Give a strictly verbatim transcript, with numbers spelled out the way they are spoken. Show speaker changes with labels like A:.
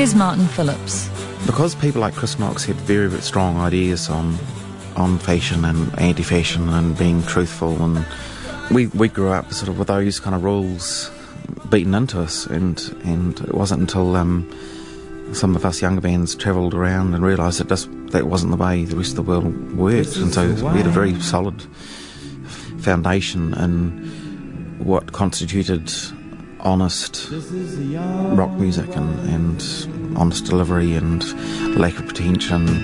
A: Here's Martin Phillips.
B: Because people like Chris Knox had very, very strong ideas on on fashion and anti-fashion and being truthful, and we we grew up sort of with those kind of rules beaten into us, and and it wasn't until um, some of us younger bands travelled around and realised that just that wasn't the way the rest of the world worked, and so we had a very solid foundation in what constituted honest rock music and, and honest delivery and lack of pretension